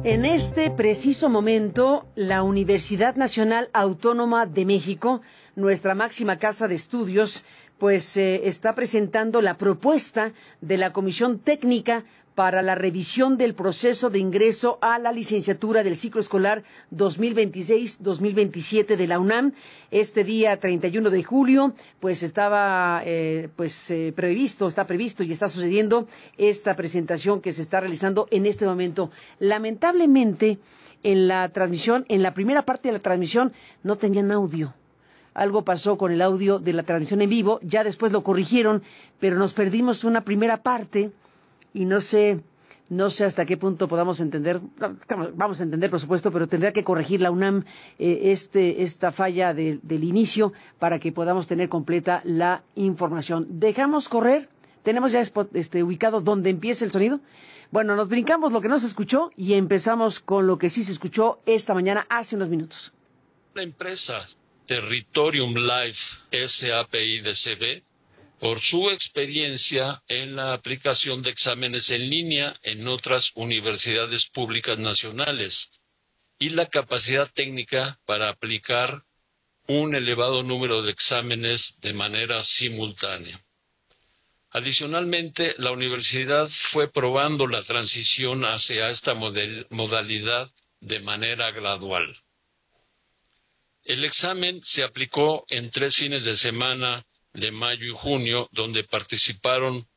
En este preciso momento, la Universidad Nacional Autónoma de México, nuestra máxima casa de estudios, pues está presentando la propuesta de la Comisión Técnica para la revisión del proceso de ingreso a la licenciatura del ciclo escolar 2026-2027 de la UNAM. Este día 31 de julio, pues está previsto y está sucediendo esta presentación que se está realizando en este momento. Lamentablemente, en la transmisión, en la primera parte de la transmisión, no tenían audio. Algo pasó con el audio de la transmisión en vivo, ya después lo corrigieron, pero nos perdimos una primera parte y no sé hasta qué punto podamos entender, vamos a entender por supuesto, pero tendrá que corregir la UNAM esta falla del inicio para que podamos tener completa la información. Dejamos correr, tenemos ya ubicado donde empieza el sonido. Bueno, nos brincamos lo que no se escuchó y empezamos con lo que sí se escuchó esta mañana hace unos minutos. La empresa Territorium Life SAPI de CB, por su experiencia en la aplicación de exámenes en línea en otras universidades públicas nacionales y la capacidad técnica para aplicar un elevado número de exámenes de manera simultánea. Adicionalmente, la universidad fue probando la transición hacia esta modalidad de manera gradual. El examen se aplicó en 3 fines de semana de mayo y junio, donde participaron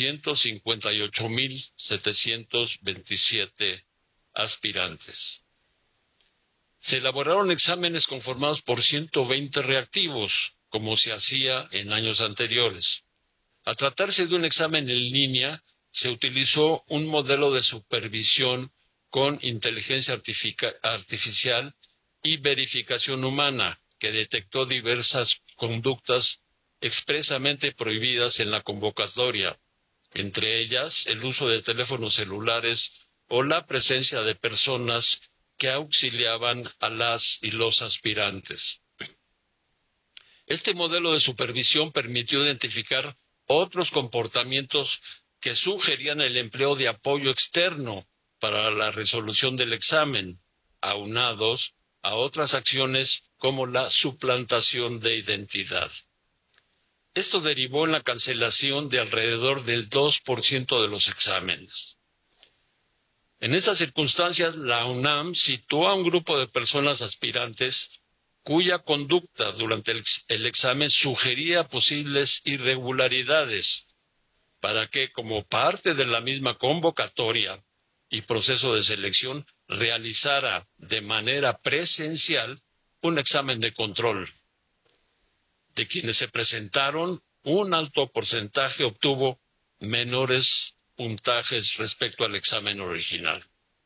158,727 aspirantes. Se elaboraron exámenes conformados por 120 reactivos, como se hacía en años anteriores. Al tratarse de un examen en línea, se utilizó un modelo de supervisión con inteligencia artificial y verificación humana, que detectó diversas conductas expresamente prohibidas en la convocatoria, entre ellas el uso de teléfonos celulares o la presencia de personas que auxiliaban a las y los aspirantes. Este modelo de supervisión permitió identificar otros comportamientos que sugerían el empleo de apoyo externo para la resolución del examen, aunados a otras acciones como la suplantación de identidad. Esto derivó en la cancelación de alrededor del 2% de los exámenes. En estas circunstancias, la UNAM citó a un grupo de personas aspirantes cuya conducta durante el examen sugería posibles irregularidades, para que, como parte de la misma convocatoria y proceso de selección, realizara de manera presencial un examen de control. De quienes se presentaron, un alto porcentaje obtuvo menores puntajes respecto al examen original.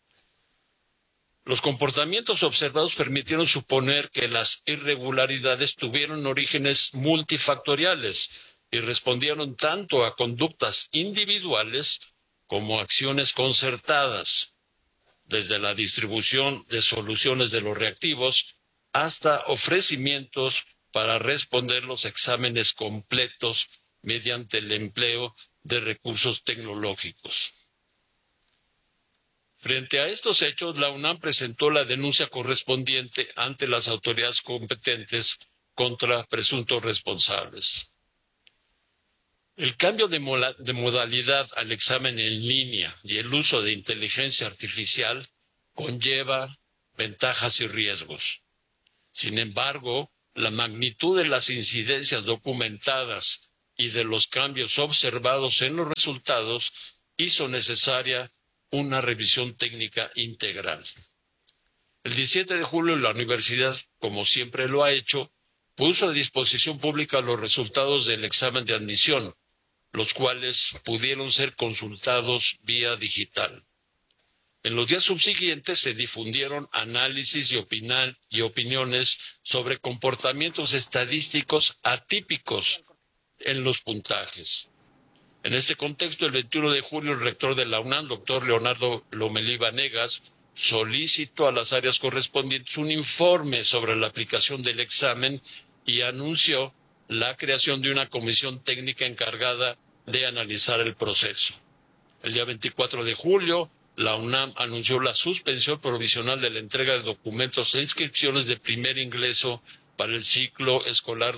Los comportamientos observados permitieron suponer que las irregularidades tuvieron orígenes multifactoriales y respondieron tanto a conductas individuales como a acciones concertadas, desde la distribución de soluciones de los reactivos hasta ofrecimientos para responder los exámenes completos mediante el empleo de recursos tecnológicos. Frente a estos hechos, la UNAM presentó la denuncia correspondiente ante las autoridades competentes contra presuntos responsables. El cambio de modalidad al examen en línea y el uso de inteligencia artificial conlleva ventajas y riesgos. Sin embargo, la magnitud de las incidencias documentadas y de los cambios observados en los resultados hizo necesaria una revisión técnica integral. El 17 de julio la universidad, como siempre lo ha hecho, puso a disposición pública los resultados del examen de admisión, los cuales pudieron ser consultados vía digital. En los días subsiguientes se difundieron análisis y opiniones sobre comportamientos estadísticos atípicos en los puntajes. En este contexto, el 21 de julio, el rector de la UNAM, doctor Leonardo Lomelí Vanegas, solicitó a las áreas correspondientes un informe sobre la aplicación del examen y anunció la creación de una comisión técnica encargada de analizar el proceso. El día 24 de julio, la UNAM anunció la suspensión provisional de la entrega de documentos e inscripciones de primer ingreso para el ciclo escolar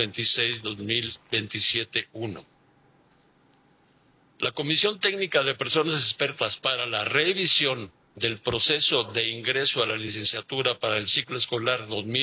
2026-2027-1. La Comisión Técnica de Personas Expertas para la revisión del proceso de ingreso a la licenciatura para el ciclo escolar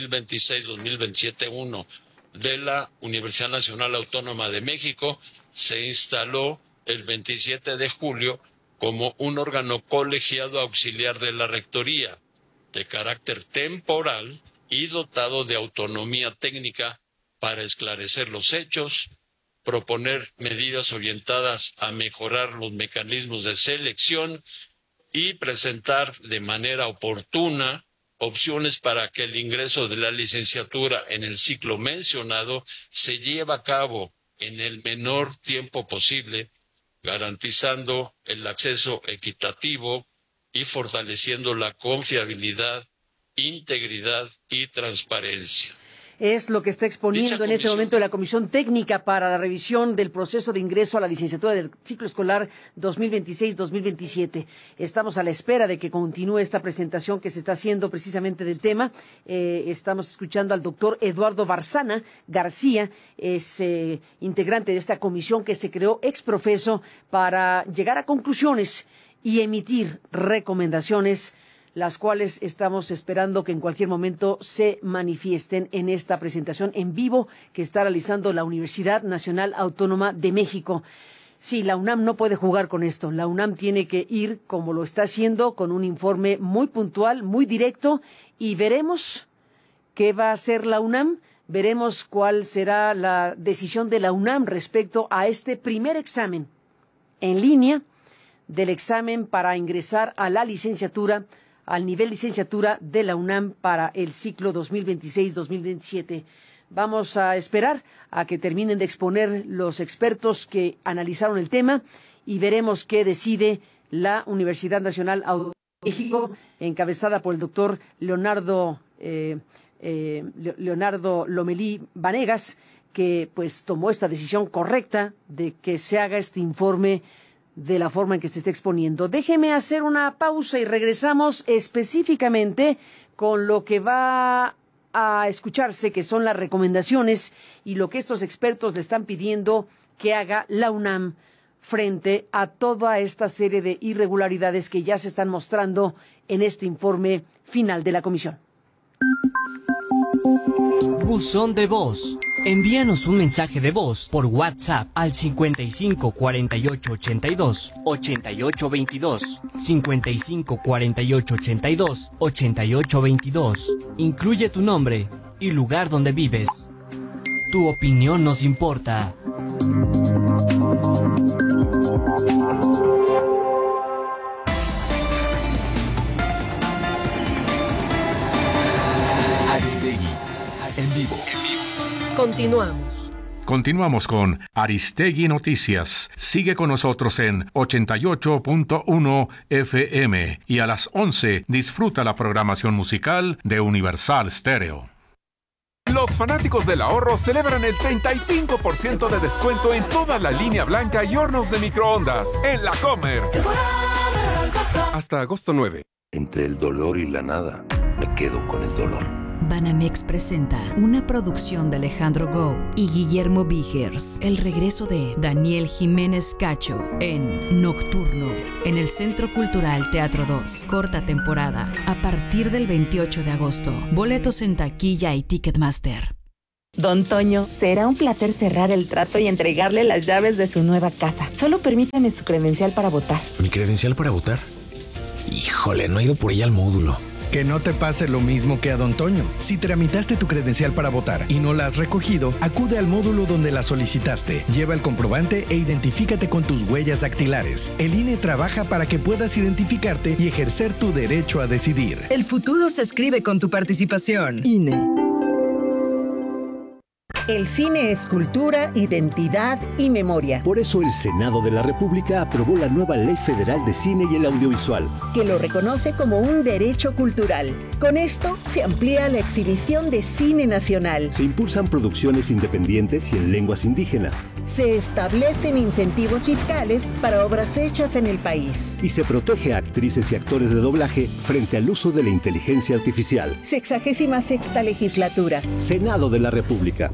2026-2027-1 de la Universidad Nacional Autónoma de México se instaló el 27 de julio como un órgano colegiado auxiliar de la Rectoría, de carácter temporal y dotado de autonomía técnica para esclarecer los hechos, proponer medidas orientadas a mejorar los mecanismos de selección y presentar de manera oportuna opciones para que el ingreso de la licenciatura en el ciclo mencionado se lleve a cabo en el menor tiempo posible, garantizando el acceso equitativo y fortaleciendo la confiabilidad, integridad y transparencia. Es lo que está exponiendo en este momento la Comisión Técnica para la revisión del proceso de ingreso a la licenciatura del ciclo escolar 2026-2027. Estamos a la espera de que continúe esta presentación que se está haciendo precisamente del tema. Estamos escuchando al doctor Eduardo Barzana García, es integrante de esta comisión que se creó ex profeso para llegar a conclusiones y emitir recomendaciones, las cuales estamos esperando que en cualquier momento se manifiesten en esta presentación en vivo que está realizando la Universidad Nacional Autónoma de México. Sí, la UNAM no puede jugar con esto. La UNAM tiene que ir, como lo está haciendo, con un informe muy puntual, muy directo, y veremos qué va a hacer la UNAM. Veremos cuál será la decisión de la UNAM respecto a este primer examen en línea del examen para ingresar a la licenciatura, al nivel licenciatura de la UNAM para el ciclo 2026-2027. Vamos a esperar a que terminen de exponer los expertos que analizaron el tema y veremos qué decide la Universidad Nacional Autónoma de México, encabezada por el doctor Leonardo Lomelí Vanegas, que pues tomó esta decisión correcta de que se haga este informe de la forma en que se está exponiendo. Déjeme hacer una pausa y regresamos específicamente con lo que va a escucharse, que son las recomendaciones y lo que estos expertos le están pidiendo que haga la UNAM frente a toda esta serie de irregularidades que ya se están mostrando en este informe final de la comisión. Buzón de voz. Envíanos un mensaje de voz por WhatsApp al 55 48 82 88 22, 55 48 82 88 22. Incluye tu nombre y lugar donde vives. Tu opinión nos importa. Aristegui, en vivo. Continuamos con Aristegui Noticias. Sigue con nosotros en 88.1 FM y a las 11 disfruta la programación musical de Universal Stereo. Los fanáticos del ahorro celebran el 35% de descuento en toda la línea blanca y hornos de microondas en La Comer. Hasta agosto 9. Entre el dolor y la nada, me quedo con el dolor. Banamex presenta una producción de Alejandro Gou y Guillermo Vigers, el regreso de Daniel Jiménez Cacho en Nocturno, en el Centro Cultural Teatro 2, corta temporada, a partir del 28 de agosto. Boletos en taquilla y Ticketmaster. Don Toño, será un placer cerrar el trato y entregarle las llaves de su nueva casa. Solo permítame su credencial para votar. ¿Mi credencial para votar? Híjole, no he ido por ella al módulo. Que no te pase lo mismo que a Don Toño. Si tramitaste tu credencial para votar y no la has recogido, acude al módulo donde la solicitaste. Lleva el comprobante e identifícate con tus huellas dactilares. El INE trabaja para que puedas identificarte y ejercer tu derecho a decidir. El futuro se escribe con tu participación. INE. El cine es cultura, identidad y memoria. Por eso el Senado de la República aprobó la nueva Ley Federal de Cine y el Audiovisual, que lo reconoce como un derecho cultural. Con esto se amplía la exhibición de cine nacional. Se impulsan producciones independientes y en lenguas indígenas. Se establecen incentivos fiscales para obras hechas en el país. Y se protege a actrices y actores de doblaje frente al uso de la inteligencia artificial. 66ª legislatura. Senado de la República.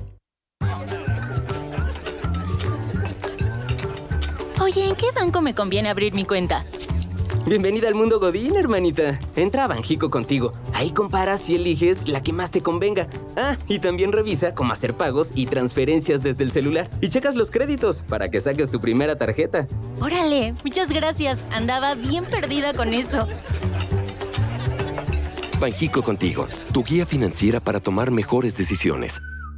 Oye, ¿en qué banco me conviene abrir mi cuenta? Bienvenida al mundo Godín, hermanita. Entra a Banjico contigo. Ahí comparas y eliges la que más te convenga. Ah, y también revisa cómo hacer pagos y transferencias desde el celular. Y checas los créditos para que saques tu primera tarjeta. Órale, muchas gracias. Andaba bien perdida con eso. Banjico contigo, tu guía financiera para tomar mejores decisiones.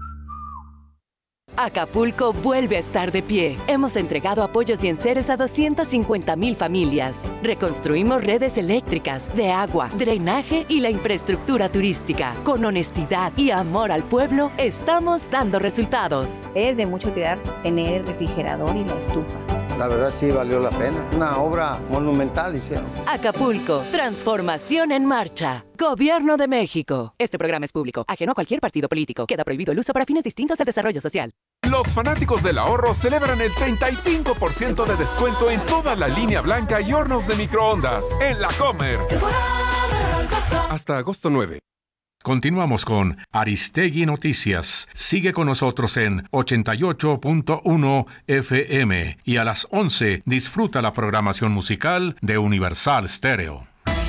Acapulco vuelve a estar de pie. Hemos entregado apoyos y enseres a 250,000 familias. Reconstruimos redes eléctricas, de agua, drenaje y la infraestructura turística. Con honestidad y amor al pueblo, estamos dando resultados. Es de mucho cuidar tener el refrigerador y la estufa. La verdad sí valió la pena. Una obra monumental hicieron. Acapulco, transformación en marcha. Gobierno de México. Este programa es público, ajeno a cualquier partido político. Queda prohibido el uso para fines distintos al desarrollo social. Los fanáticos del ahorro celebran el 35% de descuento en toda la línea blanca y hornos de microondas en La Comer. Hasta agosto 9. Continuamos con Aristegui Noticias. Sigue con nosotros en 88.1 FM y a las 11 disfruta la programación musical de Universal Stereo.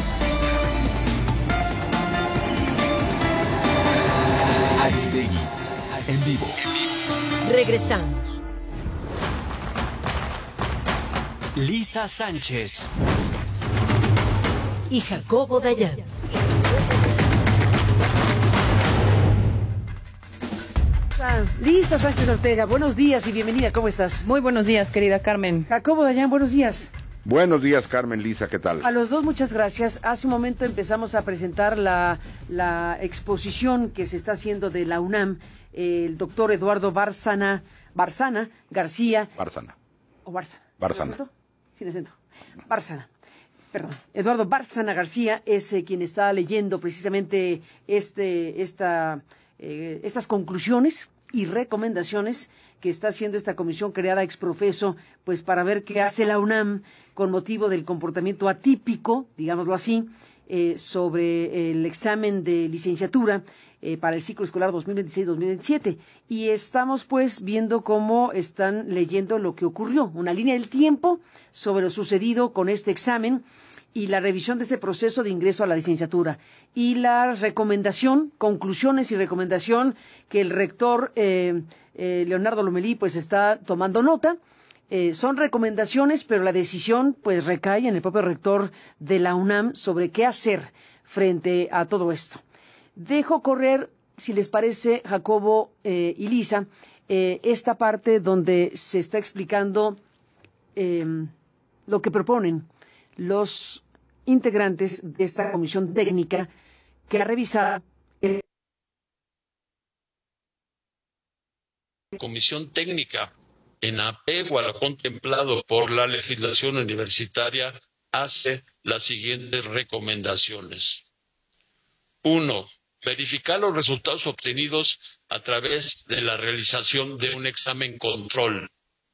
Aristegui, en vivo. Regresamos. Lisa Sánchez y Jacobo Dayan. Lisa Sánchez Ortega, buenos días y bienvenida, ¿cómo estás? Muy buenos días, querida Carmen. Jacobo Dayan, buenos días. Buenos días, Carmen, Lisa, ¿qué tal? A los dos, muchas gracias. Hace un momento empezamos a presentar la exposición que se está haciendo de la UNAM, el doctor Eduardo Bárcena García. Bárcena. ¿O Bárcena? Bárcena. Sin acento. Bárcena. Perdón. Eduardo Bárcena García es quien está leyendo precisamente estas conclusiones y recomendaciones que está haciendo esta comisión creada ex profeso, pues para ver qué hace la UNAM con motivo del comportamiento atípico, digámoslo así, sobre el examen de licenciatura para el ciclo escolar 2026-2027. Y estamos pues viendo cómo están leyendo lo que ocurrió, una línea del tiempo sobre lo sucedido con este examen y la revisión de este proceso de ingreso a la licenciatura. Y la recomendación, conclusiones y recomendación que el rector Leonardo Lomelí pues está tomando nota. Son recomendaciones, pero la decisión pues recae en el propio rector de la UNAM sobre qué hacer frente a todo esto. Dejo correr, si les parece, Jacobo y Lisa, esta parte donde se está explicando lo que proponen los integrantes de esta comisión técnica que ha revisado comisión técnica, en apego a lo contemplado por la legislación universitaria, hace las siguientes recomendaciones. 1. Verificar los resultados obtenidos a través de la realización de un examen control.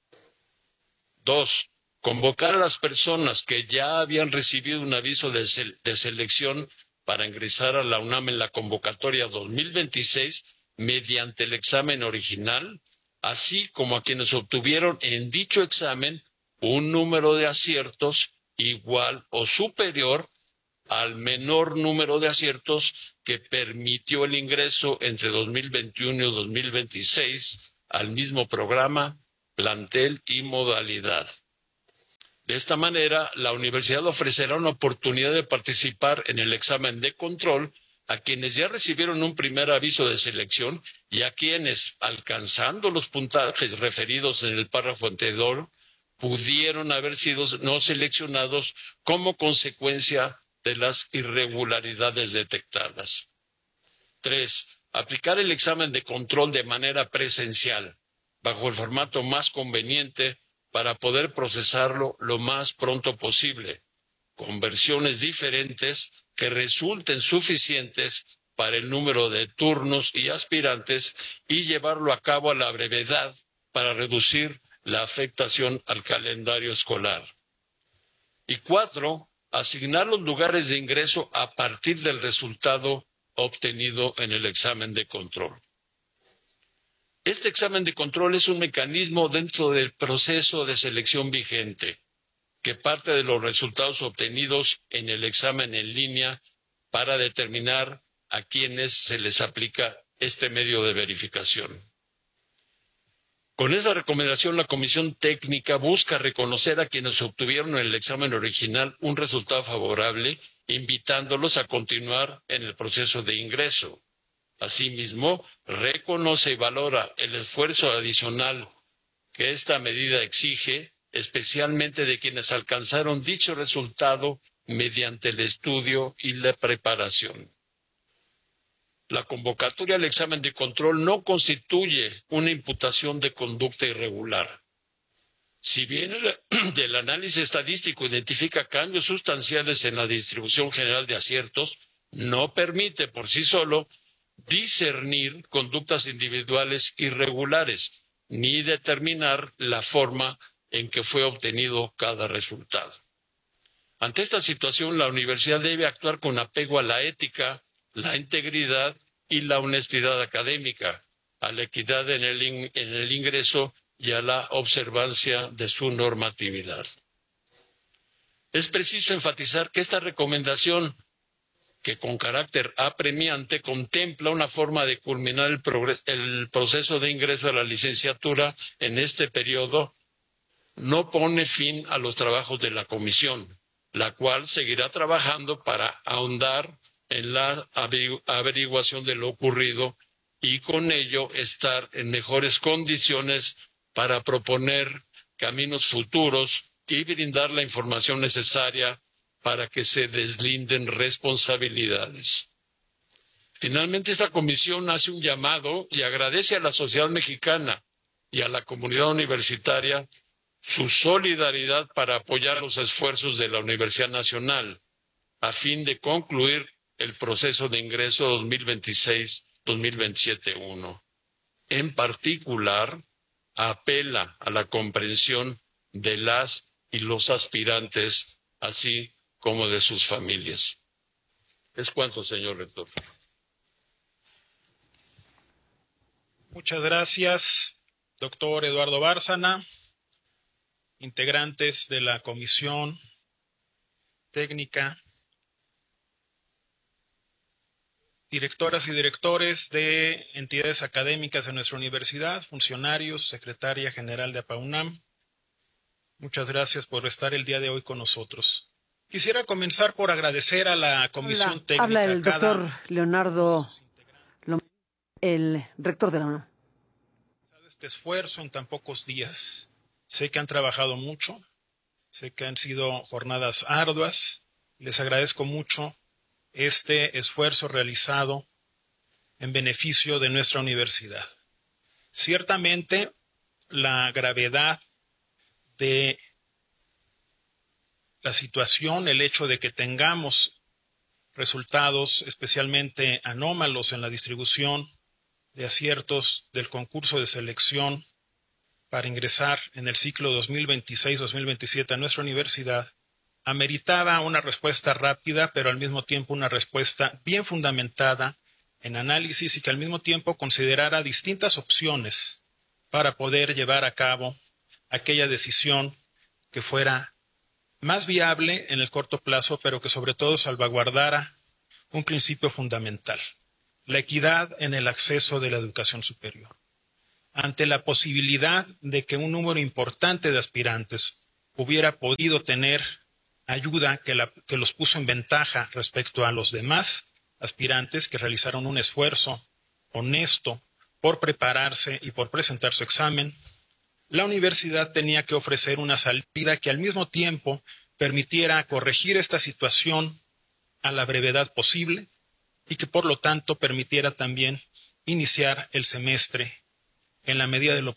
2. Convocar a las personas que ya habían recibido un aviso de selección para ingresar a la UNAM en la convocatoria 2026 mediante el examen original, así como a quienes obtuvieron en dicho examen un número de aciertos igual o superior al menor número de aciertos que permitió el ingreso entre 2021 y 2026 al mismo programa, plantel y modalidad. De esta manera, la universidad ofrecerá una oportunidad de participar en el examen de control a quienes ya recibieron un primer aviso de selección y a quienes, alcanzando los puntajes referidos en el párrafo anterior, pudieron haber sido no seleccionados como consecuencia de las irregularidades detectadas. 3. Aplicar el examen de control de manera presencial, bajo el formato más conveniente para poder procesarlo lo más pronto posible, con versiones diferentes que resulten suficientes para el número de turnos y aspirantes y llevarlo a cabo a la brevedad para reducir la afectación al calendario escolar. Y 4, asignar los lugares de ingreso a partir del resultado obtenido en el examen de control. Este examen de control es un mecanismo dentro del proceso de selección vigente, que parte de los resultados obtenidos en el examen en línea para determinar a quienes se les aplica este medio de verificación. Con esa recomendación, la Comisión Técnica busca reconocer a quienes obtuvieron en el examen original un resultado favorable, invitándolos a continuar en el proceso de ingreso. Asimismo, reconoce y valora el esfuerzo adicional que esta medida exige, especialmente de quienes alcanzaron dicho resultado mediante el estudio y la preparación. La convocatoria al examen de control no constituye una imputación de conducta irregular. Si bien el análisis estadístico identifica cambios sustanciales en la distribución general de aciertos, no permite por sí solo discernir conductas individuales irregulares, ni determinar la forma en que fue obtenido cada resultado. Ante esta situación, la universidad debe actuar con apego a la ética, la integridad y la honestidad académica, a la equidad en el ingreso y a la observancia de su normatividad. Es preciso enfatizar que esta recomendación, que con carácter apremiante contempla una forma de culminar el proceso de ingreso a la licenciatura en este periodo, no pone fin a los trabajos de la comisión, la cual seguirá trabajando para ahondar en la averiguación de lo ocurrido y con ello estar en mejores condiciones para proponer caminos futuros y brindar la información necesaria para que se deslinden responsabilidades. Finalmente, esta comisión hace un llamado y agradece a la sociedad mexicana y a la comunidad universitaria su solidaridad para apoyar los esfuerzos de la Universidad Nacional a fin de concluir el proceso de ingreso 2026-2027-1. En particular, apela a la comprensión de las y los aspirantes, así como de sus familias. Es cuanto, señor rector. Muchas gracias, doctor Eduardo Bárcena, integrantes de la Comisión Técnica, directoras y directores de entidades académicas de nuestra universidad, funcionarios, secretaria general de APAUNAM. Muchas gracias por estar el día de hoy con nosotros. Quisiera comenzar por agradecer a la Comisión Técnica. Habla el doctor Leonardo, el rector de la UNAM. Este esfuerzo en tan pocos días. Sé que han trabajado mucho, sé que han sido jornadas arduas. Les agradezco mucho este esfuerzo realizado en beneficio de nuestra universidad. Ciertamente, la gravedad de la situación, el hecho de que tengamos resultados especialmente anómalos en la distribución de aciertos del concurso de selección para ingresar en el ciclo 2026-2027 a nuestra universidad, ameritaba una respuesta rápida, pero al mismo tiempo una respuesta bien fundamentada en análisis y que al mismo tiempo considerara distintas opciones para poder llevar a cabo aquella decisión que fuera más viable en el corto plazo, pero que sobre todo salvaguardara un principio fundamental: la equidad en el acceso de la educación superior. Ante la posibilidad de que un número importante de aspirantes hubiera podido tener ayuda que los puso en ventaja respecto a los demás aspirantes que realizaron un esfuerzo honesto por prepararse y por presentar su examen, la universidad tenía que ofrecer una salida que al mismo tiempo permitiera corregir esta situación a la brevedad posible y que por lo tanto permitiera también iniciar el semestre en la medida de lo